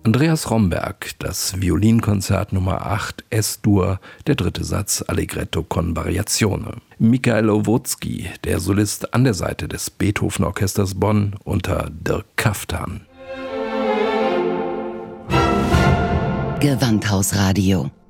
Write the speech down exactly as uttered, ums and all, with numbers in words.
Andreas Romberg, das Violinkonzert Nummer acht, S-Dur, der dritte Satz, Allegretto con Variazione. Michael Owutzki, der Solist an der Seite des Beethoven-Orchesters Bonn unter Dirk Kaftan. Gewandhausradio